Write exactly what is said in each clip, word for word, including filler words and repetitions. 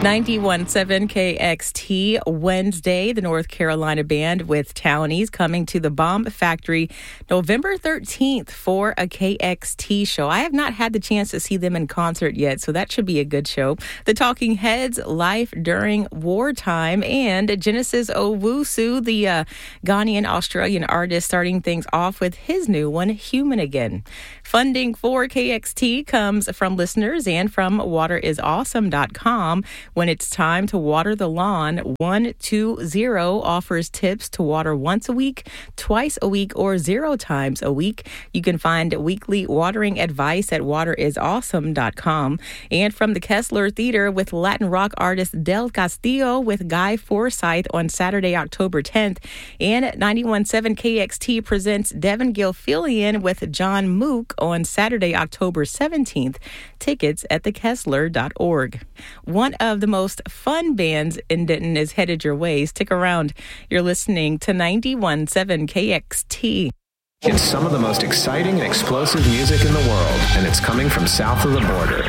ninety-one point seven K X T, Wednesday, the North Carolina Band with Townies coming to the Bomb Factory November thirteenth for a K X T show. I have not had the chance to see them in concert yet, so that should be a good show. The Talking Heads, Life During Wartime, and Genesis Owusu, the uh, Ghanaian-Australian artist, starting things off with his new one, Human Again. Funding for K X T comes from listeners and from water is awesome dot com. When it's time to water the lawn, one two zero offers tips to water once a week, twice a week, or zero times a week. You can find weekly watering advice at water is awesome dot com. And from the Kessler Theater with Latin rock artist Del Castillo with Guy Forsyth on Saturday, October tenth. And ninety-one point seven K X T presents Devin Gilfillian with John Mook on Saturday, October seventeenth. Tickets at the kessler dot org. One of the most fun bands in Denton is headed your way. Stick around. You're listening to ninety-one point seven K X T. It's some of the most exciting and explosive music in the world, and it's coming from south of the border.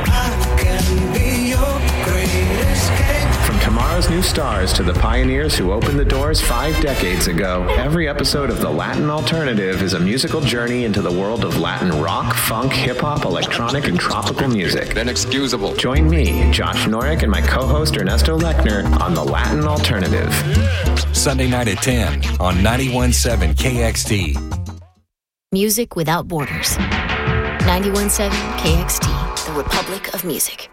From tomorrow's new stars to the pioneers who opened the doors five decades ago, every episode of The Latin Alternative is a musical journey into the world of Latin rock, funk, hip-hop, electronic, and tropical music. Inexcusable. Join me, Josh Norick, and my co-host Ernesto Lechner on The Latin Alternative. Sunday night at ten on ninety-one point seven K X T. Music without borders. ninety-one point seven K X T, the Republic of Music.